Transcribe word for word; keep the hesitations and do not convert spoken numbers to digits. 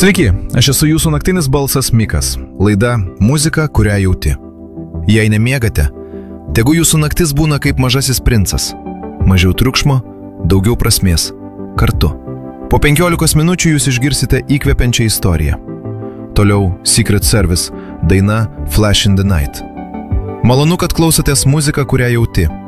Sveiki, aš esu jūsų naktinis balsas Mikas. Laida Muzika, kurią jauti. Jei nemiegate, tegu jūsų naktis būna kaip Mažasis princas. Mažiau triukšmo, daugiau prasmės. Kartu. Po penkiolikos minučių jūs išgirsite įkvepiančią istoriją. Toliau Secret Service, daina Flash in the Night. Malonu, kad klausotės Muziką, kurią jauti.